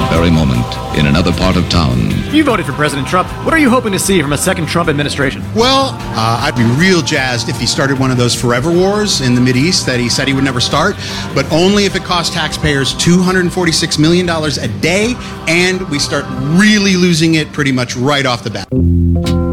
very moment, in another part of town. You voted for President Trump. What are you hoping to see from a second Trump administration? Well, I'd be real jazzed if he started one of those forever wars in the Mideast that he said he would never start, but only if it cost taxpayers $246 million a day, and we start really losing it pretty much right off the bat.